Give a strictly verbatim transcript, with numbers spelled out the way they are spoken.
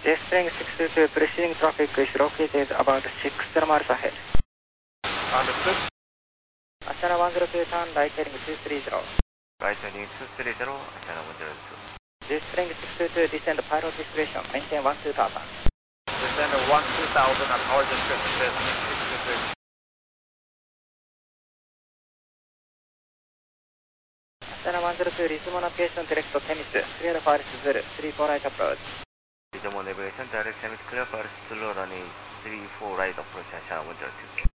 J-Spring six two two, preceding traffic is located about six miles ahead. Understood. Asana one zero two, turn right heading two three zero. Right heading two three zero, Asana one zero two. J-Spring six two two, descend pilot discretion, maintain one two thousand. Descend one two thousand at our discretion, J-Spring six two two. Asana one zero two, resume navigation direct to Temis, clear Paris Zulu, three four right approach. Resume navigation direct Temis, clear Paris Zulu, running three four right approach, Asana one zero two.